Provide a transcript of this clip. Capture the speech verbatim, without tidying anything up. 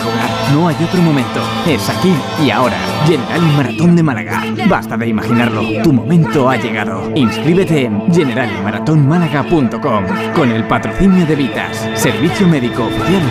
madrugar. No hay otro momento. Es aquí y ahora. Generali Maratón de Málaga. Basta de imaginarlo. Tu momento ha llegado. Inscríbete en generali maratón málaga punto com con el patrocinio de Vitas, servicio médico oficial